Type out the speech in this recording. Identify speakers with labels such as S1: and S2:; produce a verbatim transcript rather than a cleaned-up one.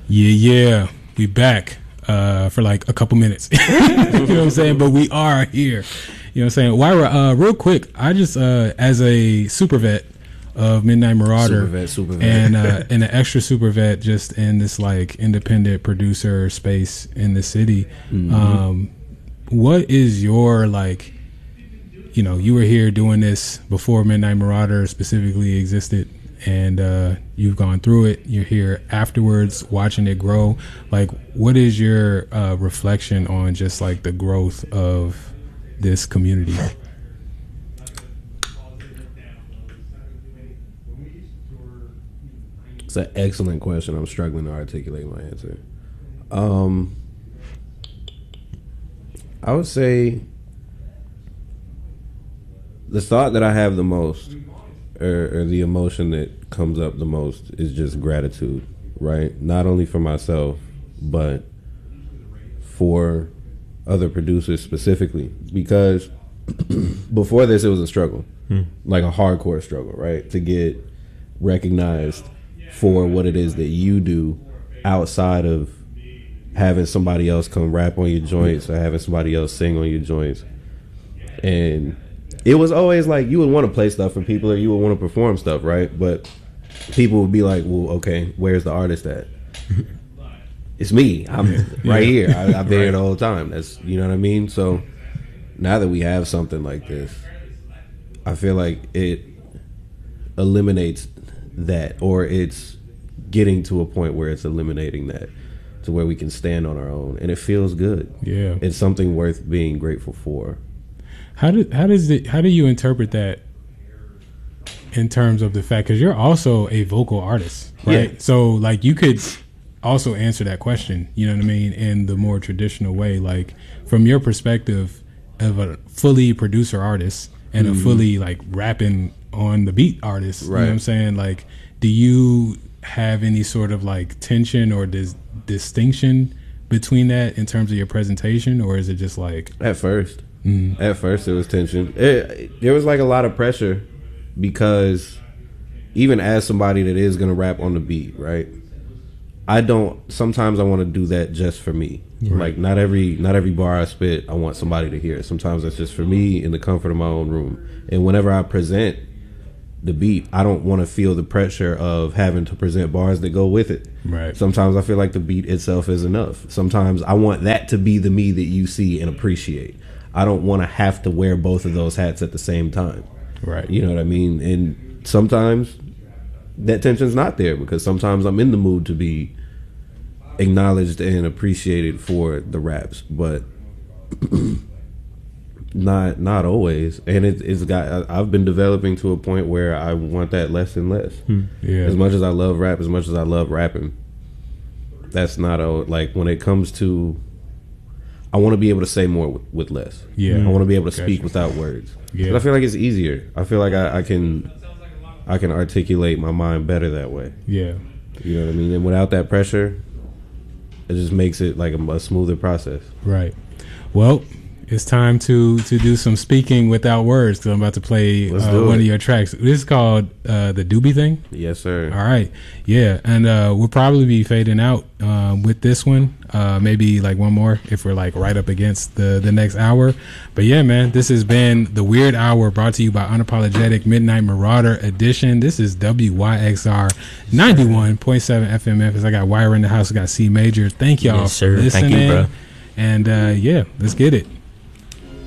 S1: Yeah, yeah, we back uh, for like a couple minutes. You know what I'm saying? But we are here. You know what I'm saying? Wyra, uh, real quick, I just, uh, as a super vet of Midnight Marauder
S2: super vet, super vet.
S1: and uh, and an extra super vet just in this like independent producer space in the city, mm-hmm. um, what is your like, you know, you were here doing this before Midnight Marauder specifically existed. And uh, you've gone through it. You're here afterwards, watching it grow. Like, what is your uh, reflection on just like the growth of this community?
S2: It's an excellent question. I'm struggling to articulate my answer. Um, I would say the thought that I have the most, Or, or the emotion that comes up the most, is just gratitude, right? Not only for myself, but for other producers specifically. Because before this, it was a struggle, hmm. like a hardcore struggle, right? To get recognized for what it is that you do outside of having somebody else come rap on your joints or having somebody else sing on your joints. And it was always like you would want to play stuff for people or you would want to perform stuff, right? But people would be like, well, okay, where's the artist at? It's me. I'm yeah. right here. I, I've been right. here the whole time. That's, you know what I mean? So now that we have something like this, I feel like it eliminates that, or it's getting to a point where it's eliminating that, to where we can stand on our own. And it feels good.
S1: Yeah.
S2: It's something worth being grateful for.
S1: How do how does it how do you interpret that in terms of the fact, because you're also a vocal artist, right? Yeah. So like you could also answer that question, you know what I mean, in the more traditional way, like from your perspective of a fully producer artist and mm-hmm. a fully like rapping on the beat artist, right. You know what I'm saying? Like, do you have any sort of like tension or dis- distinction between that in terms of your presentation, or is it just like
S2: at first? Mm. At first, it was tension. It, there was like a lot of pressure because even as somebody that is going to rap on the beat, right? I don't. Sometimes I want to do that just for me. Right. Like not every not every bar I spit, I want somebody to hear it. Sometimes that's just for me in the comfort of my own room. And whenever I present the beat, I don't want to feel the pressure of having to present bars that go with it.
S1: Right.
S2: Sometimes I feel like the beat itself is enough. Sometimes I want that to be the me that you see and appreciate. I don't want to have to wear both of those hats at the same time.
S1: Right.
S2: You know what I mean? And sometimes that tension's not there because sometimes I'm in the mood to be acknowledged and appreciated for the raps, but not not always. And it, it's got. I've been developing to a point where I want that less and less.
S1: Hmm. Yeah.
S2: As much as I love rap, as much as I love rapping, that's not a like when it comes to. I want to be able to say more with, with less.
S1: Yeah,
S2: I want to be able to
S1: gotcha.
S2: speak without words.
S1: Yeah,
S2: but I feel like it's easier. I feel like I, I can, I can articulate my mind better that way.
S1: Yeah,
S2: you know what I mean. And without that pressure, it just makes it like a, a smoother process.
S1: Right. Well, it's time to to do some speaking without words because I'm about to play uh, one of your tracks. This is called uh, the Doobie Thing.
S2: Yes, sir.
S1: All right. Yeah, and uh, we'll probably be fading out uh, with this one. Uh, maybe like one more if we're like right up against the the next hour. But yeah, man, this has been the Weird Hour, brought to you by Unapologetic Midnight Marauder Edition. This is W Y X R ninety-one point seven F M F. As I got Wire in the house, I got C Major. Thank y'all
S3: yes, sir.
S1: for listening.
S3: Thank you, bro.
S1: And uh, yeah, let's get it.